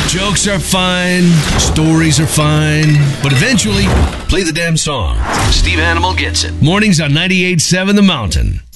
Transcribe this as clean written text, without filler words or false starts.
Jokes are fine, stories are fine, but eventually, play the damn song. Steve Animal Gets It. Mornings on 98.7 The Mountain.